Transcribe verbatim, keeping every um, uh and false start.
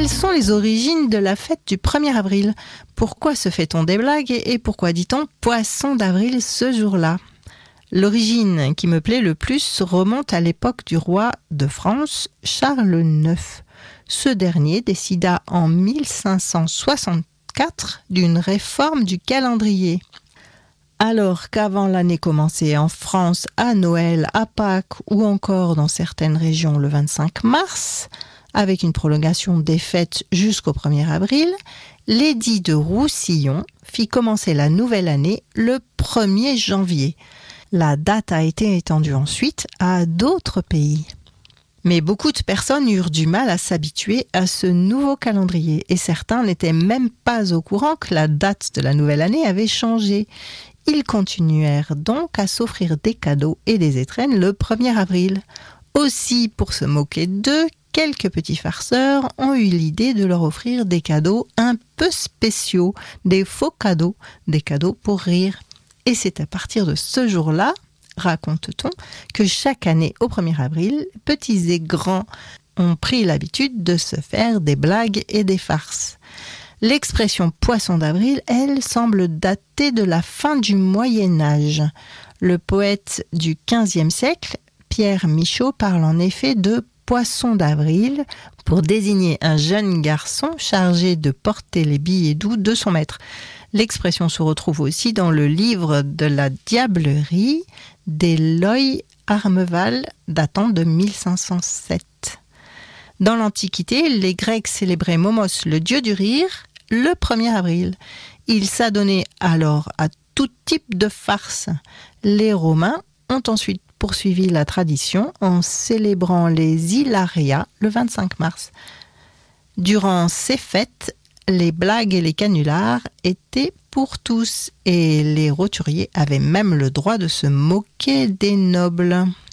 Quelles sont les origines de la fête du premier avril ? Pourquoi se fait-on des blagues et pourquoi dit-on poisson d'avril ce jour-là ? L'origine qui me plaît le plus remonte à l'époque du roi de France, Charles neuf. Ce dernier décida en mille cinq cent soixante-quatre d'une réforme du calendrier. Alors qu'avant l'année commençait en France à Noël, à Pâques ou encore dans certaines régions le vingt-cinq mars, avec une prolongation des fêtes jusqu'au premier avril, l'édit de Roussillon fit commencer la nouvelle année le premier janvier. La date a été étendue ensuite à d'autres pays. Mais beaucoup de personnes eurent du mal à s'habituer à ce nouveau calendrier et certains n'étaient même pas au courant que la date de la nouvelle année avait changé. Ils continuèrent donc à s'offrir des cadeaux et des étrennes le premier avril. Aussi, pour se moquer d'eux, quelques petits farceurs ont eu l'idée de leur offrir des cadeaux un peu spéciaux, des faux cadeaux, des cadeaux pour rire. Et c'est à partir de ce jour-là, raconte-t-on, que chaque année au premier avril, petits et grands ont pris l'habitude de se faire des blagues et des farces. L'expression poisson d'avril, elle, semble dater de la fin du Moyen-Âge. Le poète du quinzième siècle, Pierre Michaud, parle en effet de poisson d'avril pour désigner un jeune garçon chargé de porter les billets doux de son maître. L'expression se retrouve aussi dans le livre de la Diablerie d'Éloy Armeval datant de mille cinq cent sept. Dans l'Antiquité, les Grecs célébraient Momos, le dieu du rire, le premier avril. Ils s'adonnaient alors à tout type de farce. Les Romains ont ensuite poursuivi la tradition en célébrant les Hilaria le vingt-cinq mars. Durant ces fêtes, les blagues et les canulars étaient pour tous et les roturiers avaient même le droit de se moquer des nobles.